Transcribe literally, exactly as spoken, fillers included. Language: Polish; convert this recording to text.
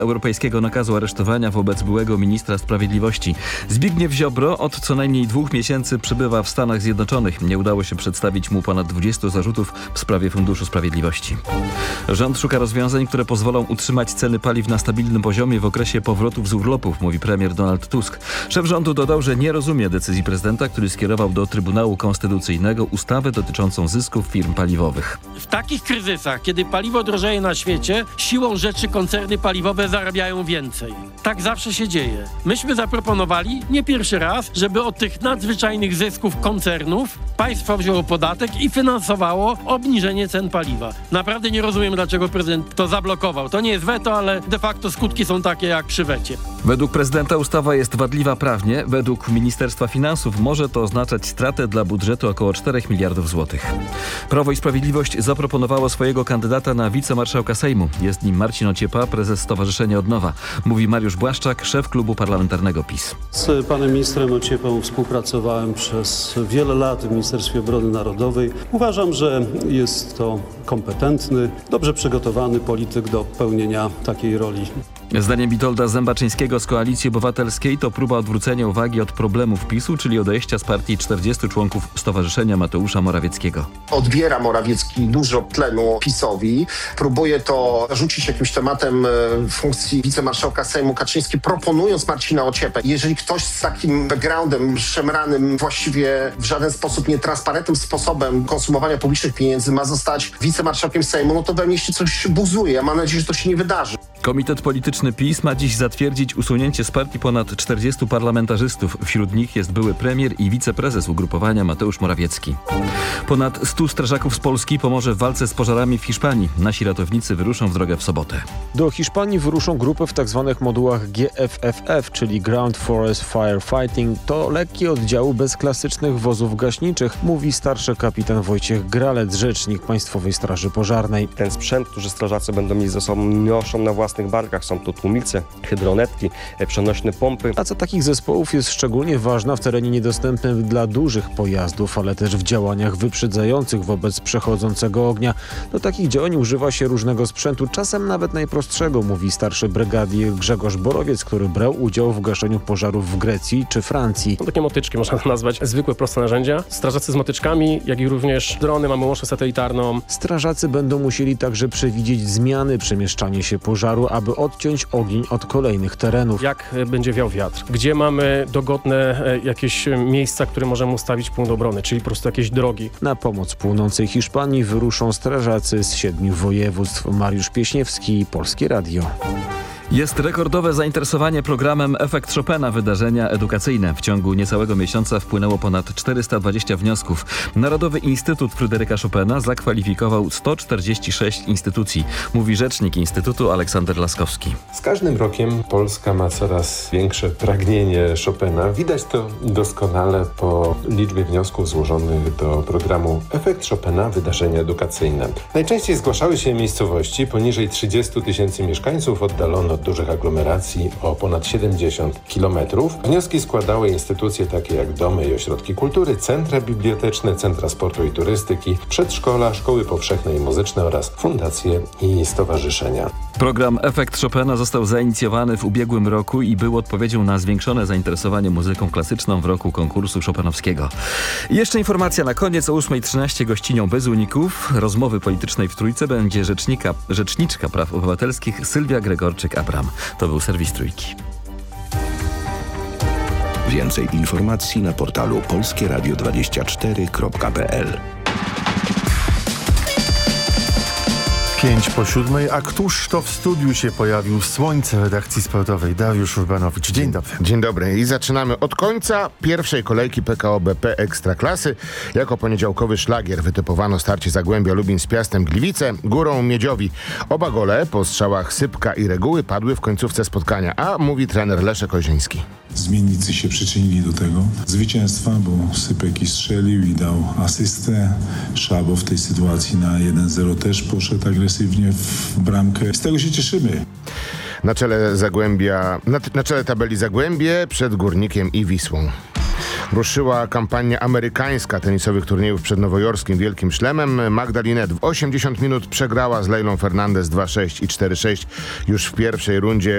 europejskiego nakazu aresztowania wobec byłego ministra sprawiedliwości. Zbigniew Ziobro od co najmniej dwóch miesięcy przebywa w Stanach Zjednoczonych. Nie udało się przedstawić mu ponad dwudziestu zarzutów w sprawie Funduszu Sprawiedliwości. Rząd szuka rozwiązań, które pozwolą utrzymać ceny paliw na stabilnym poziomie w okresie powrotów z urlopów, mówi premier Donald Tusk. Szef rządu dodał, że nie rozumie decyzji prezydenta, który skierował do Trybunału Konstytucyjnego ustawę dotyczącą zysków firm paliwowych. W takich kryzysach, kiedy paliwo drożeje na świecie, siłą rzeczy koncerny paliwowe zarabiają więcej. Tak zawsze się dzieje. Myśmy zaproponowali, nie pierwszy raz, żeby od tych nadzwyczajnych zysków koncernów państwo wzięło podatek i finansowało obniżenie cen paliwa. Naprawdę nie rozumiem, dlaczego prezydent to zablokował. To nie jest weto, ale de facto skutki są takie jak przy wecie. Według prezydenta ustawa jest wadliwa prawnie. Według Ministerstwa Finansów może to oznaczać stratę dla budżetu około czterech miliardów złotych. Prawo i Sprawiedliwość zaproponowało swojego kandydata na wicemarszałka Sejmu. Jest nim Marcin Ociepa, prezes Stowarzyszenia Odnowa. Mówi Mariusz Błaszczak, szef klubu parlamentarnego PiS. Z panem ministrem Ociepą współpracowałem przez wiele lat w Ministerstwie Obrony Narodowej. Uważam, że jest to kompetentny, dobrze przygotowany polityk do pełnienia takiej roli. Zdaniem Witolda Zębaczyńskiego z Koalicji Obywatelskiej to próba odwrócenia uwagi od problemów PiSu, czyli odejścia z partii czterdziestu członków Stowarzyszenia Mateusza Morawieckiego. Odbiera Morawiecki dużo tlenu PiS-owi. Próbuje to rzucić jakimś tematem funkcji wicemarszałka Sejmu Kaczyński, proponując Marcina Ociepę. Jeżeli ktoś z takim backgroundem szemranym, właściwie w żaden sposób nietransparentnym sposobem konsumowania publicznych pieniędzy ma zostać wicemarszałkiem Sejmu, no to we mnie się coś buzuje. Ja mam nadzieję, że to się nie wydarzy. Komitet Polityczny PiS ma dziś zatwierdzić usunięcie z partii ponad czterdziestu parlamentarzystów. Wśród nich jest były premier i wiceprezes ugrupowania Mateusz Morawiecki. Ponad stu strażaków z Polski pomoże w walce z pożarami w Hiszpanii. Nasi ratownicy wyruszą w drogę w sobotę. Do Hiszpanii wyruszą grupy w tzw. modułach G F F F, czyli Ground Forest Firefighting. To lekkie oddziały bez klasycznych wozów gaśniczych, mówi starszy kapitan Wojciech Gralec, rzecznik Państwowej Straży Pożarnej. Ten sprzęt, który strażacy będą mieli ze sobą, noszą na własnych barkach. Są to tłumice, hydronetki, przenośne pompy. Praca takich zespołów jest szczególnie ważna w terenie niedostępnym dla dużych pojazdów, ale też w działaniach wyprzedzających wobec przechodzącego ognia. Do takich działań używa się różnego sprzętu, czasem nawet najprostszego, mówi starszy brygadier Grzegorz Borowiec, który brał udział w gaszeniu pożarów w Grecji czy Francji. Są takie motyczki, można to nazwać, zwykłe, proste narzędzia. Strażacy z motyczkami, jak i również drony, mamy łączność satelitarną. Strażacy będą musieli także przewidzieć zmiany, przemieszczanie się pożaru, aby odciąć ogień od kolejnych terenów. Jak będzie wiał wiatr? Gdzie mamy dogodne jakieś miejsca, które możemy ustawić punkt obrony, czyli po prostu jakieś drogi. Na pomoc płonącej Hiszpanii wyruszą strażacy z siedmiu województw. Mariusz Pieśniewski, Polskie Radio. Jest rekordowe zainteresowanie programem Efekt Chopina, wydarzenia edukacyjne. W ciągu niecałego miesiąca wpłynęło ponad czterysta dwadzieścia wniosków. Narodowy Instytut Fryderyka Chopina zakwalifikował sto czterdzieści sześć instytucji, mówi rzecznik Instytutu Aleksander Laskowski. Z każdym rokiem Polska ma coraz większe pragnienie Chopina. Widać to doskonale po liczbie wniosków złożonych do programu Efekt Chopina, wydarzenia edukacyjne. Najczęściej zgłaszały się miejscowości poniżej trzydziestu tysięcy mieszkańców, oddalone od dużych aglomeracji o ponad siedemdziesiąt kilometrów. Wnioski składały instytucje takie jak domy i ośrodki kultury, centra biblioteczne, centra sportu i turystyki, przedszkola, szkoły powszechne i muzyczne oraz fundacje i stowarzyszenia. Program Efekt Chopina został zainicjowany w ubiegłym roku i był odpowiedzią na zwiększone zainteresowanie muzyką klasyczną w roku konkursu chopinowskiego. I jeszcze informacja na koniec. O ósmej trzynaście gościnią bez uników rozmowy politycznej w Trójce będzie rzecznika, rzeczniczka praw obywatelskich Sylwia Gregorczyk-Abram. To był serwis Trójki. Więcej informacji na portalu polskie radio dwadzieścia cztery kropka p l. Pięć po siódmej, a któż to w studiu się pojawił? Słońce redakcji sportowej. Dariusz Urbanowicz. Dzień dobry. Dzień dobry i zaczynamy od końca pierwszej kolejki P K O B P Ekstraklasy. Jako poniedziałkowy szlagier wytypowano starcie Zagłębia Lubin z Piastem Gliwice, Górą Miedziowi. Oba gole po strzałach Sypka i Reguły padły w końcówce spotkania, a mówi trener Leszek Ojrzeński. Zmiennicy się przyczynili do tego zwycięstwa, bo Sypek i strzelił i dał asystę. Szabo w tej sytuacji na jeden zero też poszedł agresywnie w bramkę. Z tego się cieszymy. Na czele Zagłębia, na, na czele tabeli Zagłębie przed Górnikiem i Wisłą. Ruszyła kampania amerykańska tenisowych turniejów przed nowojorskim Wielkim Szlemem. Magda Linette w osiemdziesiąt minut przegrała z Leilą Fernandez dwa sześć i cztery sześć już w pierwszej rundzie